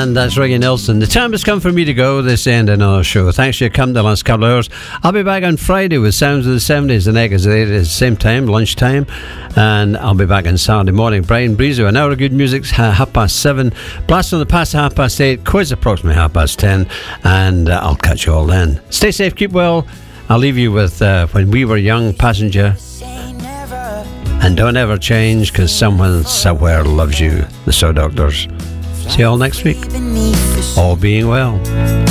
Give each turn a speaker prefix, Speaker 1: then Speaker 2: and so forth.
Speaker 1: And that's Reggie Nelson. The time has come for me to go. This end another show. Thanks for your company the last couple of hours. I'll be back on Friday with Sounds of the 70s. The next is at the same time, lunchtime. And I'll be back on Saturday morning. Brian Breezo, an hour of good music, 7:30. Blast on the past 8:30. Quiz approximately 10:30. And I'll catch you all then. Stay safe, keep well. I'll leave you with When We Were Young, Passenger. And don't ever change, because someone somewhere loves you. The Soul Doctors. See you all next week. All being well.